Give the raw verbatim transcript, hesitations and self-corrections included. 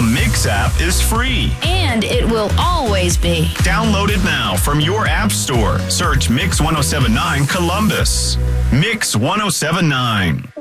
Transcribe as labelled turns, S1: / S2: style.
S1: Mix app is free.
S2: And it will always be.
S1: Download it now from your app store. Search Mix one oh seven point nine Columbus. Mix one oh seven point nine.